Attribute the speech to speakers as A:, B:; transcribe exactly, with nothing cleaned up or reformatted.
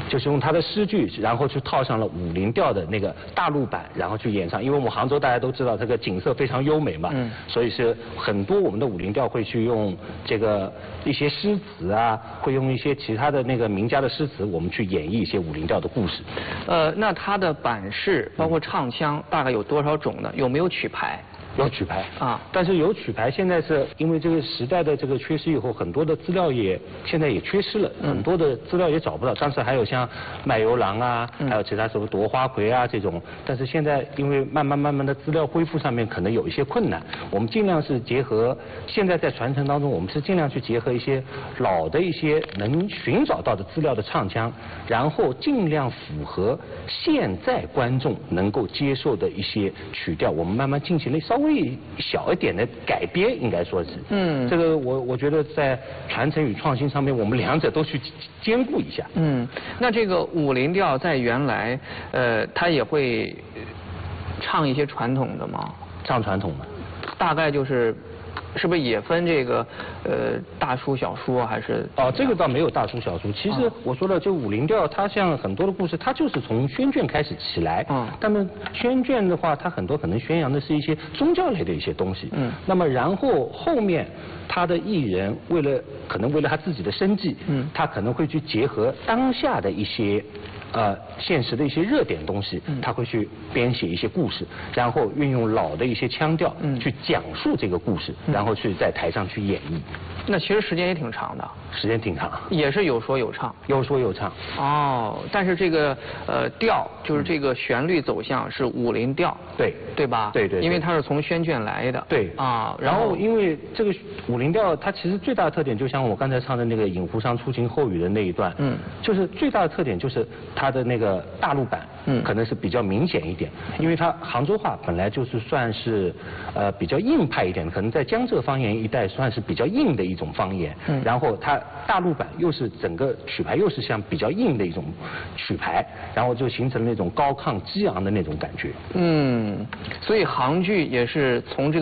A: 就是用他的诗句，然后去套上了武林调的那个大陆版，然后去演唱。因为我们杭州大家都知道这个景色非常优美嘛，嗯，所以是很多我们的武林调会去用这个一些诗词啊，会用一些其他的那个名家的诗词，我们去演绎一些武林调的故事。
B: 呃，那它的版式包括唱腔大概有多少种呢？有没有曲牌？
A: 有曲牌
B: 啊，
A: 但是有曲牌，现在是因为这个时代的这个缺失以后，很多的资料也现在也缺失了，嗯、很多的资料也找不到。当时还有像卖油郎啊，嗯、还有其他什么夺花魁啊这种，但是现在因为慢慢慢慢的资料恢复上面可能有一些困难，我们尽量是结合现在在传承当中，我们是尽量去结合一些老的一些能寻找到的资料的唱腔，然后尽量符合现在观众能够接受的一些曲调，我们慢慢进行了稍微小一点的改编，应该说是，嗯，这个我我觉得在传承与创新上面，我们两者都去兼顾一下。
B: 嗯，那这个武林调在原来，呃，它也会唱一些传统的吗？
A: 唱传统的，
B: 大概就是。是不是也分这个呃大书小书啊，还是？
A: 哦，这个倒没有大书小书。其实我说了，就武林调，它像很多的故事，它就是从宣卷开始起来。嗯。那么宣卷的话，它很多可能宣扬的是一些宗教类的一些东西。嗯。那么然后后面他的艺人为了可能为了他自己的生计，嗯，他可能会去结合当下的一些。呃，现实的一些热点东西，他会去编写一些故事，然后运用老的一些腔调，嗯，去讲述这个故事，然后去在台上去演绎。
B: 那其实时间也挺长的。
A: 时间挺长。
B: 也是有说有唱。
A: 有说有唱。
B: 哦，但是这个呃调，就是这个旋律走向是武林调。
A: 对。
B: 对吧？
A: 对 对, 对。
B: 因为它是从宣卷来的。
A: 对。
B: 啊，
A: 然后因为这个武林调，它其实最大的特点，就像我刚才唱的那个《饮湖上初晴后雨》的那一段，嗯，就是最大的特点就是它的那个大陆版，嗯，可能是比较明显一点，因为它杭州话本来就是算是呃比较硬派一点的，可能在江浙方言一带算是比较硬的一种方言，嗯，然后它大陆版又是整个曲牌又是像比较硬的一种曲牌，然后就形成了那种高亢激昂的那种感觉。
B: 嗯，所以杭剧也是从这个。